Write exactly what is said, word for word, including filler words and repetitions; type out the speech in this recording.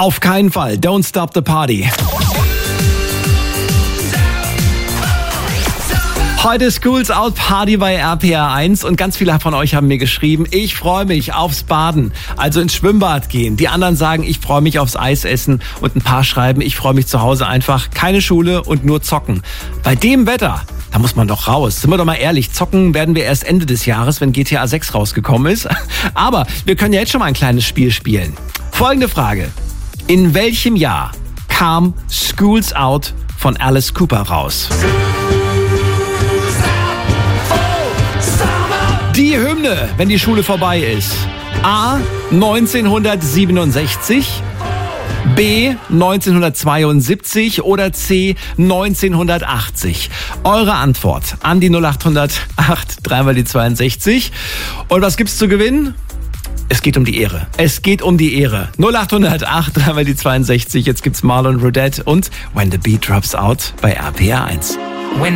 Auf keinen Fall. Don't stop the party. Heute Schools Out Party bei R P R eins und ganz viele von euch haben mir geschrieben, ich freue mich aufs Baden, also ins Schwimmbad gehen. Die anderen sagen, ich freue mich aufs Eis essen und ein paar schreiben, ich freue mich zu Hause einfach, keine Schule und nur zocken. Bei dem Wetter, da muss man doch raus. Sind wir doch mal ehrlich, zocken werden wir erst Ende des Jahres, wenn G T A sechs rausgekommen ist. Aber wir können ja jetzt schon mal ein kleines Spiel spielen. Folgende Frage. In welchem Jahr kam Schools Out von Alice Cooper raus? Die Hymne, wenn die Schule vorbei ist. A. neunzehnhundertsiebenundsechzig, B. neunzehnhundertzweiundsiebzig oder C. neunzehnhundertachtzig. Eure Antwort an die null acht null acht, dreimal die zweiundsechzig. Und was gibt's zu gewinnen? Es geht um die Ehre. Es geht um die Ehre. null acht null acht, dreimal die zweiundsechzig. Jetzt gibt's Marlon Rodette und When the Beat Drops Out bei R P R eins.